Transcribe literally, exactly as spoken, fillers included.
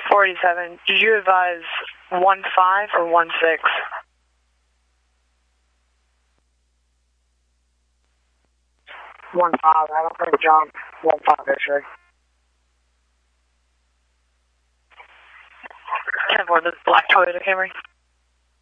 forty-seven. Did you advise one five or one six? One five. I don't think John. One five X-ray. Ten four. This is black Toyota Camry.